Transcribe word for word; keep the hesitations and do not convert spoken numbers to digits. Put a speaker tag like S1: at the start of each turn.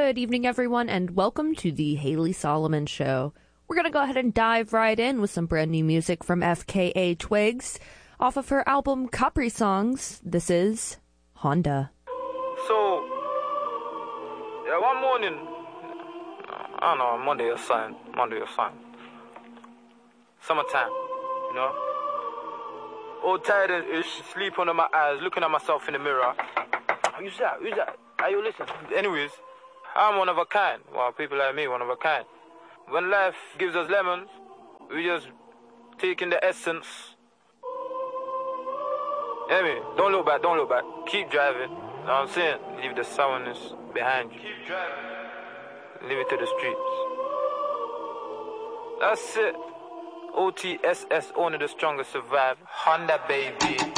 S1: Good evening, everyone, and welcome to the Haley Solomon Show. We're going to go ahead and dive right in with some brand new music from F K A Twigs. Off of her album Capri Songs, this is Honda.
S2: So, yeah, one morning, I don't know, Monday or something, Monday or something. Summertime, you know? All tired and sleep under my eyes, looking at myself in the mirror. Who's that? Who's that? Are you listening? Anyways, I'm one of a kind. Well, people like me, one of a kind. When life gives us lemons, we just take in the essence. Hear me? Don't look back, don't look back. Keep driving. You know what I'm saying? Leave the sourness behind you. Keep driving. Leave it to the streets. That's it. O T S S, only the strongest survive. Honda, baby.